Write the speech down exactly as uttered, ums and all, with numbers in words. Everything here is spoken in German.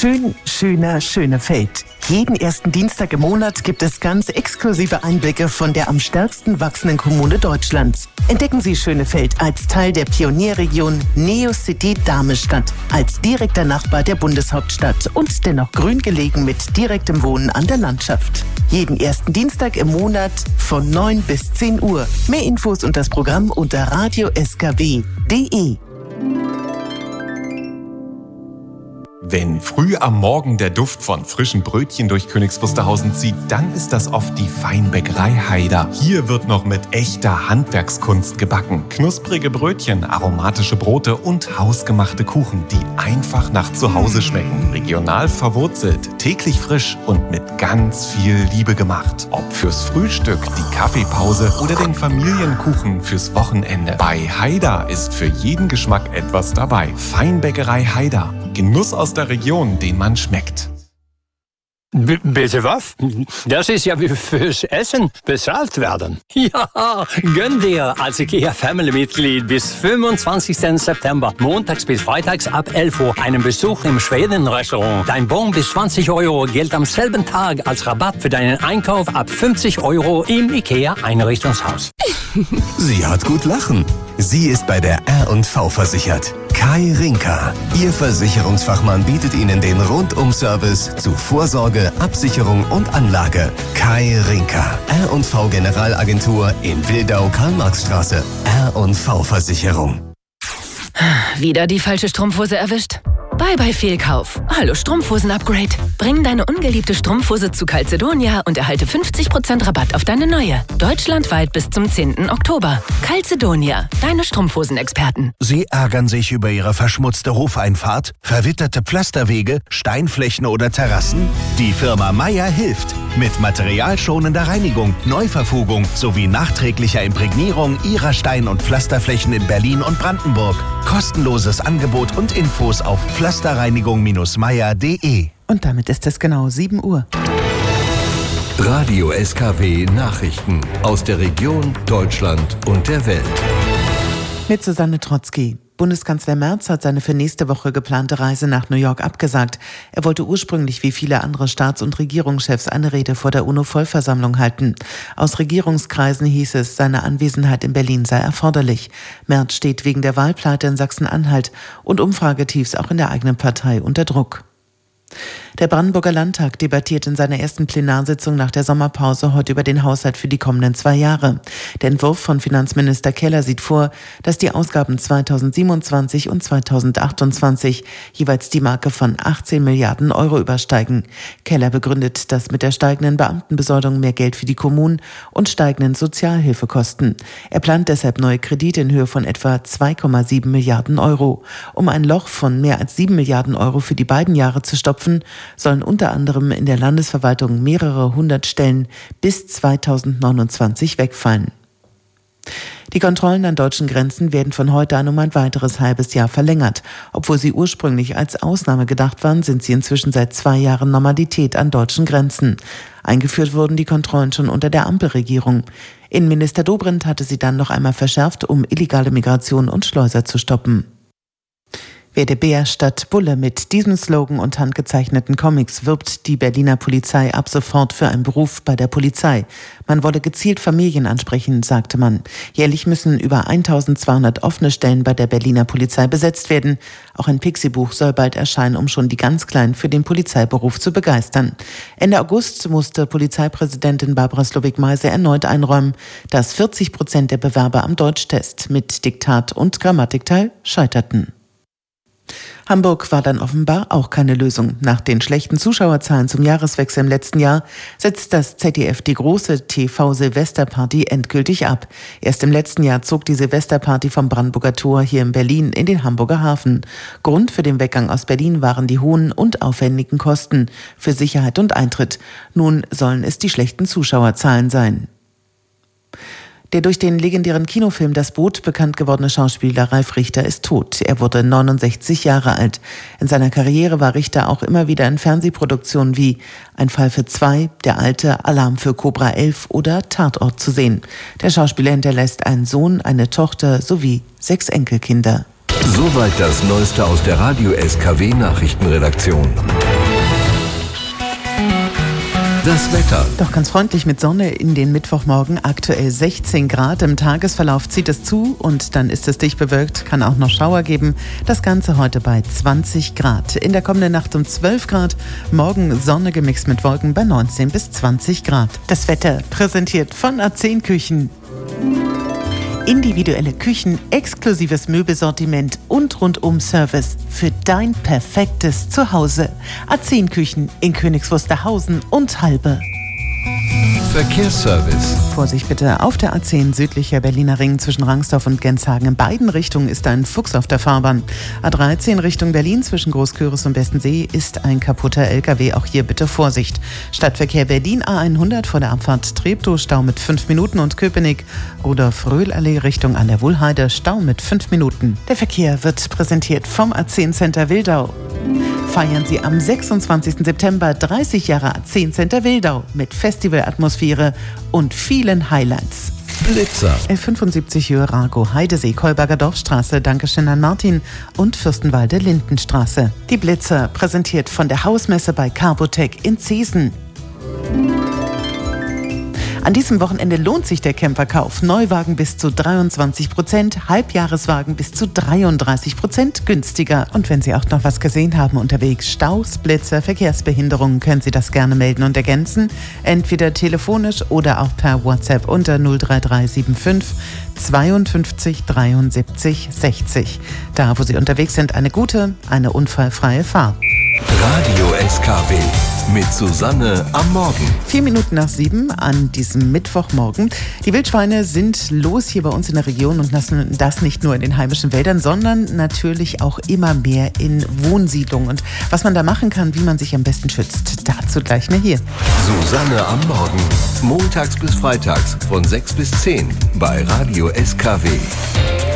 Schön, schöner, Schönefeld. Jeden ersten Dienstag im Monat gibt es ganz exklusive Einblicke von der am stärksten wachsenden Kommune Deutschlands. Entdecken Sie Schönefeld als Teil der Pionierregion Neocity Darmestadt, als direkter Nachbar der Bundeshauptstadt und dennoch grün gelegen mit direktem Wohnen an der Landschaft. Jeden ersten Dienstag im Monat von neun bis zehn Uhr. Mehr Infos und das Programm unter radio s k w punkt d e. Wenn früh am Morgen der Duft von frischen Brötchen durch Königs Wusterhausen zieht, dann ist das oft die Feinbäckerei Haider. Hier wird noch mit echter Handwerkskunst gebacken. Knusprige Brötchen, aromatische Brote und hausgemachte Kuchen, die einfach nach Zuhause schmecken. Regional verwurzelt, täglich frisch und mit ganz viel Liebe gemacht. Ob fürs Frühstück, die Kaffeepause oder den Familienkuchen fürs Wochenende. Bei Haider ist für jeden Geschmack etwas dabei. Feinbäckerei Haider. Genuss aus der Region, den man schmeckt. B- bitte was? Das ist ja wie fürs Essen bezahlt werden. Ja, gönn dir als IKEA-Family-Mitglied bis fünfundzwanzigsten September, montags bis freitags ab elf Uhr, einen Besuch im Schweden-Restaurant. Dein Bon bis zwanzig Euro gilt am selben Tag als Rabatt für deinen Einkauf ab fünfzig Euro im IKEA-Einrichtungshaus. Sie hat gut lachen. Sie ist bei der R und V versichert. Kai Rinka. Ihr Versicherungsfachmann bietet Ihnen den Rundum-Service zu Vorsorge, Absicherung und Anlage. Kai Rinka. R und V Generalagentur in Wildau-Karl-Marx-Straße. R und V Versicherung. Wieder die falsche Strumpfhose erwischt? Bye bye Fehlkauf. Hallo Strumpfhosen-Upgrade. Bring deine ungeliebte Strumpfhose zu Calzedonia und erhalte fünfzig Prozent Rabatt auf deine neue. Deutschlandweit bis zum zehnten Oktober. Calzedonia, deine Strumpfhosen-Experten. Sie ärgern sich über Ihre verschmutzte Hofeinfahrt, verwitterte Pflasterwege, Steinflächen oder Terrassen? Die Firma Meier hilft. Mit materialschonender Reinigung, Neuverfugung sowie nachträglicher Imprägnierung Ihrer Stein- und Pflasterflächen in Berlin und Brandenburg. Kostenloses Angebot und Infos auf pflasterreinigung Meier punkt de. Und damit ist es genau sieben Uhr. Radio S K W Nachrichten aus der Region, Deutschland und der Welt. Mit Susanne Trotzki. Bundeskanzler Merz hat seine für nächste Woche geplante Reise nach New York abgesagt. Er wollte ursprünglich wie viele andere Staats- und Regierungschefs eine Rede vor der UNO-Vollversammlung halten. Aus Regierungskreisen hieß es, seine Anwesenheit in Berlin sei erforderlich. Merz steht wegen der Wahlpleite in Sachsen-Anhalt und Umfragetiefs auch in der eigenen Partei unter Druck. Der Brandenburger Landtag debattiert in seiner ersten Plenarsitzung nach der Sommerpause heute über den Haushalt für die kommenden zwei Jahre. Der Entwurf von Finanzminister Keller sieht vor, dass die Ausgaben zweitausendsiebenundzwanzig und zweitausendachtundzwanzig jeweils die Marke von achtzehn Milliarden Euro übersteigen. Keller begründet das mit der steigenden Beamtenbesoldung, mehr Geld für die Kommunen und steigenden Sozialhilfekosten. Er plant deshalb neue Kredite in Höhe von etwa zwei Komma sieben Milliarden Euro. Um ein Loch von mehr als sieben Milliarden Euro für die beiden Jahre zu stopfen, sollen unter anderem in der Landesverwaltung mehrere hundert Stellen bis zweitausendneunundzwanzig wegfallen. Die Kontrollen an deutschen Grenzen werden von heute an um ein weiteres halbes Jahr verlängert. Obwohl sie ursprünglich als Ausnahme gedacht waren, sind sie inzwischen seit zwei Jahren Normalität an deutschen Grenzen. Eingeführt wurden die Kontrollen schon unter der Ampelregierung. Innenminister Dobrindt hatte sie dann noch einmal verschärft, um illegale Migration und Schleuser zu stoppen. Werde Bär statt Bulle. Mit diesem Slogan und handgezeichneten Comics wirbt die Berliner Polizei ab sofort für einen Beruf bei der Polizei. Man wolle gezielt Familien ansprechen, sagte man. Jährlich müssen über eintausendzweihundert offene Stellen bei der Berliner Polizei besetzt werden. Auch ein Pixie-Buch soll bald erscheinen, um schon die ganz Kleinen für den Polizeiberuf zu begeistern. Ende August musste Polizeipräsidentin Barbara Slowik-Meise erneut einräumen, dass vierzig Prozent der Bewerber am Deutschtest mit Diktat und Grammatikteil scheiterten. Hamburg war dann offenbar auch keine Lösung. Nach den schlechten Zuschauerzahlen zum Jahreswechsel im letzten Jahr setzt das Z D F die große T V-Silvesterparty endgültig ab. Erst im letzten Jahr zog die Silvesterparty vom Brandenburger Tor hier in Berlin in den Hamburger Hafen. Grund für den Weggang aus Berlin waren die hohen und aufwendigen Kosten für Sicherheit und Eintritt. Nun sollen es die schlechten Zuschauerzahlen sein. Der durch den legendären Kinofilm Das Boot bekannt gewordene Schauspieler Ralf Richter ist tot. Er wurde neunundsechzig Jahre alt. In seiner Karriere war Richter auch immer wieder in Fernsehproduktionen wie Ein Fall für zwei, Der Alte, Alarm für Cobra elf oder Tatort zu sehen. Der Schauspieler hinterlässt einen Sohn, eine Tochter sowie sechs Enkelkinder. Soweit das Neueste aus der Radio S K W Nachrichtenredaktion. Das Wetter. Doch ganz freundlich mit Sonne in den Mittwochmorgen, aktuell sechzehn Grad. Im Tagesverlauf zieht es zu und dann ist es dicht bewölkt, kann auch noch Schauer geben. Das Ganze heute bei zwanzig Grad. In der kommenden Nacht um zwölf Grad, morgen Sonne gemixt mit Wolken bei neunzehn bis zwanzig Grad. Das Wetter präsentiert von A zehn Küchen. Individuelle Küchen, exklusives Möbelsortiment und Rundum-Service für dein perfektes Zuhause. A zehn Küchen in Königs Wusterhausen und Halbe. Verkehrsservice. Vorsicht bitte, auf der A zehn südlicher Berliner Ring zwischen Rangsdorf und Genshagen. In beiden Richtungen ist ein Fuchs auf der Fahrbahn. A dreizehn Richtung Berlin zwischen Großküritz und Bestensee ist ein kaputter L K W. Auch hier bitte Vorsicht. Stadtverkehr Berlin A hundert vor der Abfahrt Treptow Stau mit fünf Minuten und Köpenick. Rudolf-Röhl-Allee Richtung an der Wohlheide Stau mit fünf Minuten. Der Verkehr wird präsentiert vom A zehn Center Wildau. Feiern Sie am sechsundzwanzigsten September dreißig Jahre A zehn Center Wildau mit Festivalatmosphäre und vielen Highlights. Blitzer. L fünfundsiebzig Jörago, Heidesee, Kolberger Dorfstraße, Dankeschön an Martin und Fürstenwalde Lindenstraße. Die Blitzer präsentiert von der Hausmesse bei Carbotec in Zeesen. An diesem Wochenende lohnt sich der Camperkauf. Neuwagen bis zu dreiundzwanzig Prozent, Halbjahreswagen bis zu dreiunddreißig Prozent günstiger. Und wenn Sie auch noch was gesehen haben unterwegs, Staus, Blitzer, Verkehrsbehinderungen, können Sie das gerne melden und ergänzen. Entweder telefonisch oder auch per WhatsApp unter null drei drei sieben fünf zweiundfünfzig dreiundsiebzig sechzig. Da, wo Sie unterwegs sind, eine gute, eine unfallfreie Fahrt. Radio S K W mit Susanne am Morgen. Vier Minuten nach sieben an diesem Mittwochmorgen. Die Wildschweine sind los hier bei uns in der Region und lassen das nicht nur in den heimischen Wäldern, sondern natürlich auch immer mehr in Wohnsiedlungen. Und was man da machen kann, wie man sich am besten schützt, dazu gleich mehr hier. Susanne am Morgen. Montags bis freitags von sechs bis zehn bei Radio S K W.